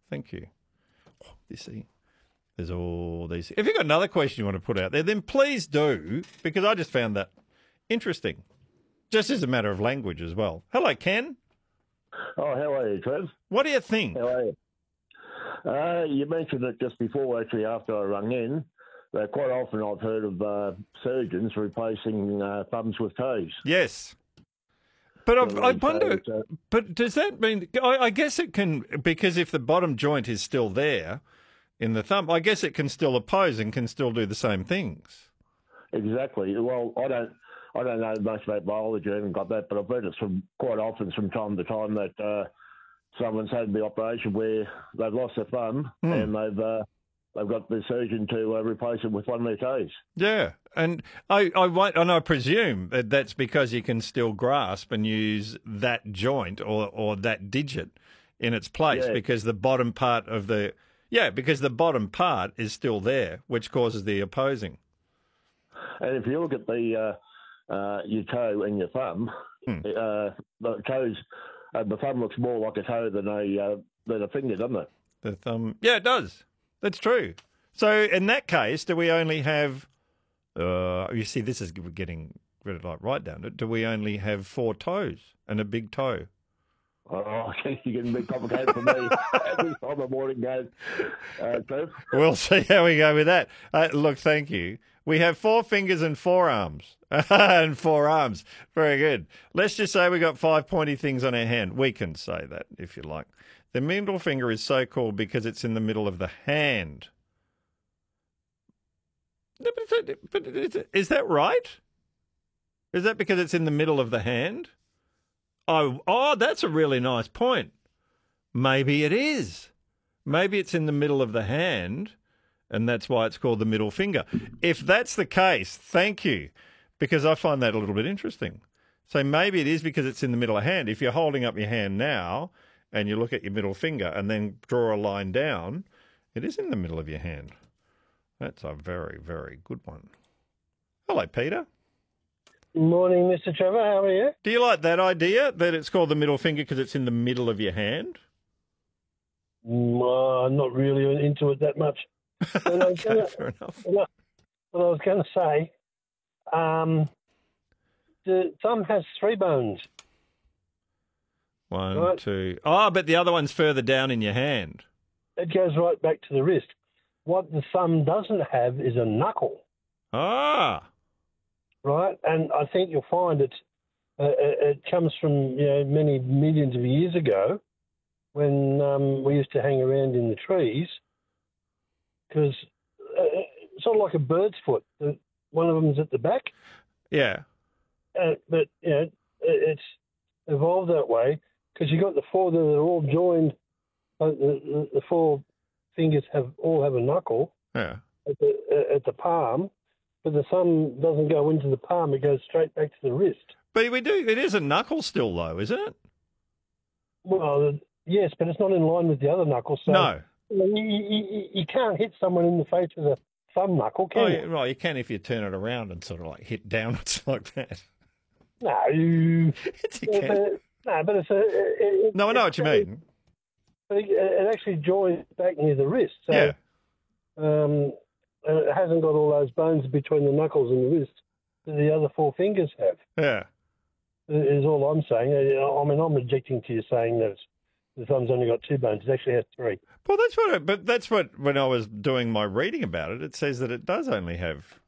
Thank you. You see, there's all these. If you've got another question you want to put out there, then please do, because I just found that interesting. Just as a matter of language as well. Hello, Ken. Oh, how are you, Trev? What do you think? How are you? You mentioned it just before, actually, after I rung in, that quite often I've heard of surgeons replacing thumbs with toes. Yes. But I wonder, but does that mean, I guess it can, because if the bottom joint is still there in the thumb, I guess it can still oppose and can still do the same things. Exactly. Well, I don't know much about biology, I haven't got that, but I've heard it quite often from time to time that someone's had the operation where they've lost their thumb and they've got the surgeon to replace it with one of their toes. Yeah, and I presume that's because you can still grasp and use that joint or that digit in its place because the bottom part because the bottom part is still there, which causes the opposing. And if you look at your toe and your thumb, the thumb looks more like a toe than a finger, doesn't it? The thumb, it does. That's true. So in that case, do we only have? You see, this is getting right down to it. Do we only have 4 toes and a big toe? Oh, you're getting a bit complicated for me. Every time the morning goes, Trev. We'll see how we go with that. Look, thank you. We have 4 fingers and 4 arms. And 4 arms. Very good. Let's just say we got 5 pointy things on our hand. We can say that if you like. The middle finger is so called because it's in the middle of the hand. But is that right? Is that because it's in the middle of the hand? Oh, that's a really nice point. Maybe it is. Maybe it's in the middle of the hand, and that's why it's called the middle finger. If that's the case, thank you, because I find that a little bit interesting. So maybe it is because it's in the middle of the hand. If you're holding up your hand now and you look at your middle finger and then draw a line down, it is in the middle of your hand. That's a very, very good one. Hello, Peter. Morning, Mr. Trevor. How are you? Do you like that idea, that it's called the middle finger because it's in the middle of your hand? Not really into it that much. Okay, fair enough. What I was going to say, the thumb has 3 bones. 1, right? 2. Oh, but the other one's further down in your hand. It goes right back to the wrist. What the thumb doesn't have is a knuckle. Ah. Right? And I think you'll find it comes from many millions of years ago when we used to hang around in the trees, because sort of like a bird's foot. One of them's at the back. Yeah. But it's evolved that way because you got the 4 that are all joined. The 4 fingers all have a knuckle. Yeah. At the palm. But the thumb doesn't go into the palm; it goes straight back to the wrist. But we do. It is a knuckle still, though, isn't it? Well, yes, but it's not in line with the other knuckles. So no. You can't hit someone in the face with a thumb knuckle, can you? Right, you can if you turn it around and sort of like hit downwards like that. No. Yes, you can. No, but it's No, I know what you mean. But it actually joins back near the wrist. So, yeah. It hasn't got all those bones between the knuckles and the wrist that the other 4 fingers have. Yeah. Is all I'm saying. I mean, I'm objecting to you saying that the thumb's only got 2 bones. It actually has 3. Well, that's what when I was doing my reading about it, it says that it does only have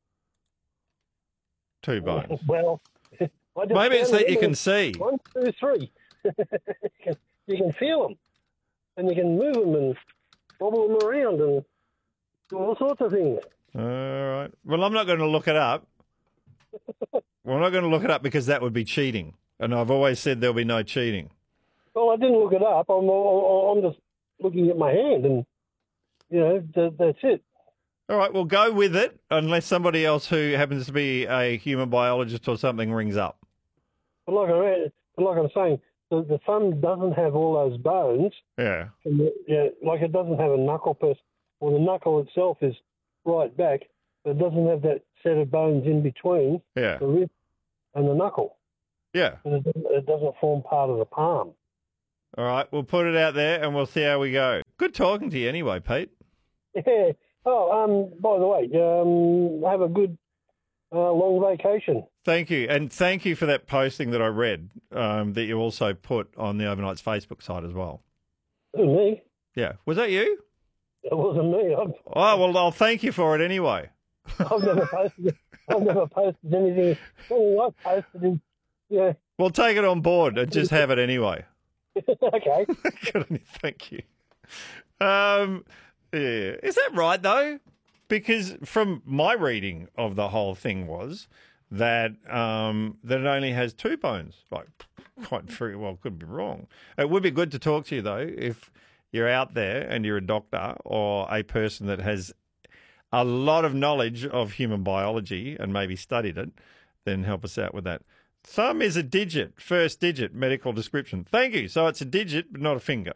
2 bones. Well, maybe it's that you can see. 1, 2, 3. You can feel them, and you can move them and wobble them around and do all sorts of things. All right. Well, I'm not going to look it up. We're not going to look it up because that would be cheating, and I've always said there'll be no cheating. Well, I didn't look it up. I'm just looking at my hand, and that's it. All right, we'll go with it, unless somebody else who happens to be a human biologist or something rings up. But like I'm saying, the thumb doesn't have all those bones. Yeah. Like it doesn't have a knuckle or the knuckle itself is right back, but it doesn't have that set of bones in between the wrist and the knuckle. Yeah. And it doesn't form part of the palm. All right, we'll put it out there and we'll see how we go. Good talking to you anyway, Pete. Yeah. Oh, by the way, have a good long vacation. Thank you. And thank you for that posting that I read that you also put on the Overnight's Facebook site as well. It was me. Yeah. Was that you? It wasn't me. Oh, well, I'll thank you for it anyway. I've never posted. I've never posted anything. All I posted is, yeah. We'll take it on board and just have it anyway. Okay. Good on you. Thank you. Yeah. Is that right, though? Because from my reading of the whole thing was that that it only has 2 bones. Like, quite very well, could be wrong. It would be good to talk to you, though, if you're out there and you're a doctor or a person that has a lot of knowledge of human biology and maybe studied it, then help us out with that. Thumb is a digit, first digit, medical description. Thank you. So it's a digit, but not a finger.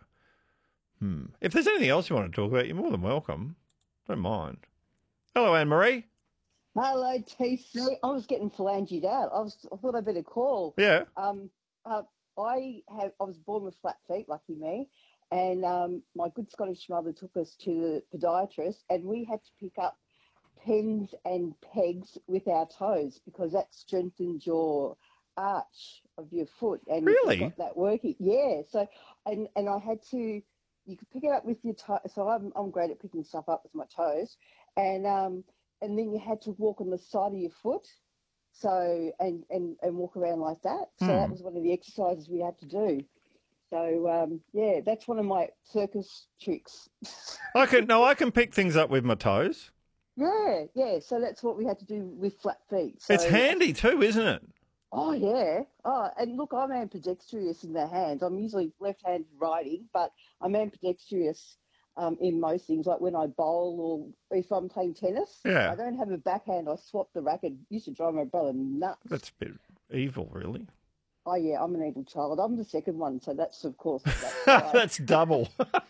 If there's anything else you want to talk about, you're more than welcome. Don't mind. Hello, Anne-Marie. Hello, TC. I was getting phalangied out. I thought I'd better call. Yeah. I was born with flat feet, lucky me, and my good Scottish mother took us to the podiatrist, and we had to pick up pens and pegs with our toes because that strengthens your arch of your foot. And Really? got that working. Yeah. So, and I had to. You could pick it up with your toe. So I'm great at picking stuff up with my toes, and then you had to walk on the side of your foot, so and walk around like that. So that was one of the exercises we had to do. So yeah, that's one of my circus tricks. I can pick things up with my toes. Yeah. So that's what we had to do with flat feet. So, It's handy too, isn't it? Oh yeah. Oh, and look, I'm ambidextrous in the hands. I'm usually left-handed writing, but I'm ambidextrous in most things, like when I bowl or if I'm playing tennis. Yeah. I don't have a backhand. I swap the racket. Used to drive my brother nuts. That's a bit evil, really. Oh yeah, I'm an evil child. I'm the second one, so that's of course. That's That's double.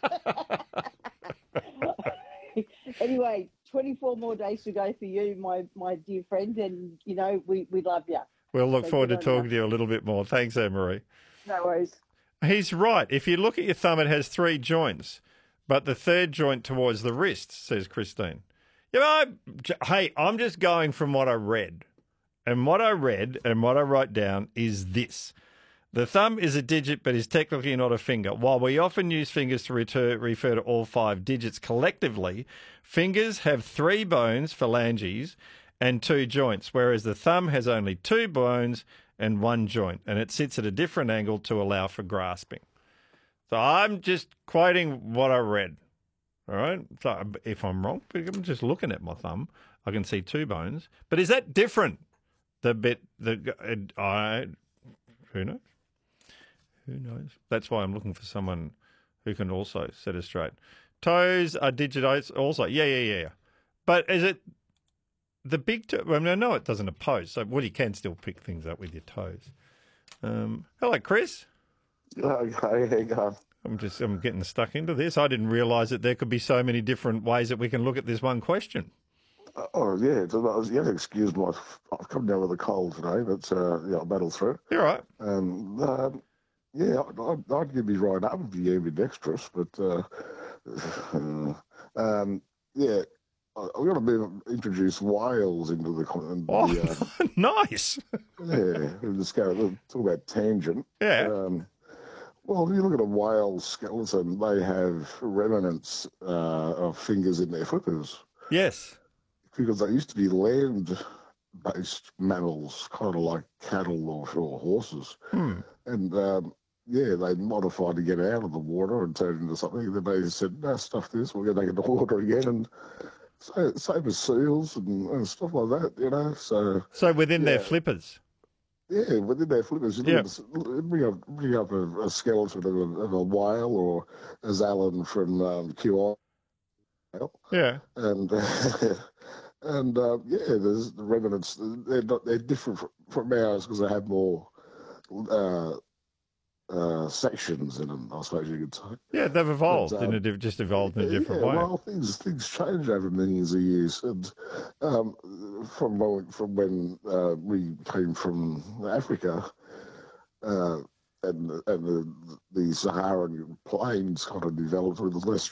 Anyway, 24 more days to go for you, my dear friend, and you know we love you. We'll look So forward to good on talking to you a little bit more. Thanks, Anne-Marie. No worries. He's right. If you look at your thumb, it has 3 joints, but the third joint towards the wrist, says Christine. You know, hey, I'm just going from what I read. And what I read and what I wrote down is this. The thumb is a digit but is technically not a finger. While we often use fingers to refer to all 5 digits collectively, fingers have 3 bones, phalanges, and 2 joints, whereas the thumb has only 2 bones and 1 joint, and it sits at a different angle to allow for grasping. So I'm just quoting what I read, all right? So if I'm wrong, I'm just looking at my thumb. I can see 2 bones. But is that different? Who knows? Who knows? That's why I'm looking for someone who can also set us straight. Toes are digits also. Yeah. But is it the big toe? I mean, I know it doesn't oppose. So, well, you can still pick things up with your toes. Hello, Chris. Okay, go. I'm getting stuck into this. I didn't realise that there could be so many different ways that we can look at this one question. Oh, yeah. Excuse my... I've come down with a cold today, but I'll battle through. You're right. Yeah, I'd give me right up if you ambidextrous, but yeah, I've got to introduce whales into the nice. Yeah, let's talk about tangent. Yeah. Well, if you look at a whale skeleton, they have remnants of fingers in their flippers. Yes. Because they used to be land-based mammals, kind of like cattle or horses. And, they modified to get out of the water and turn into something. And then they said, no, stuff this, we're going to take it to water again. And same as seals and stuff like that, you know. So within their flippers? Yeah, within their flippers. Bring up a skeleton of a whale or as Alan from QI. Yeah. And there's the remnants. They're different from ours because they have more sections in them, I suppose you could say. Yeah, they've evolved just evolved in a different way. Well, things change over millions of years, and from when we came from Africa, and the Saharan plains kind of developed with less